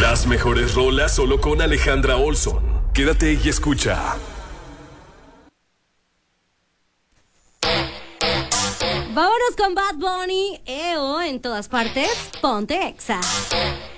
Las mejores rolas solo con Alejandra Olson. Quédate y escucha. Vámonos con Bad Bunny, EO en todas partes, ponte Exa.